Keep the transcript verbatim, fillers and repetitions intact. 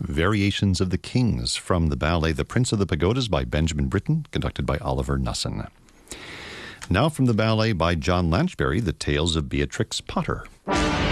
Variations of the Kings from the ballet The Prince of the Pagodas by Benjamin Britten, conducted by Oliver Nussin. Now from the ballet by John Lanchbery, The Tales of Beatrix Potter.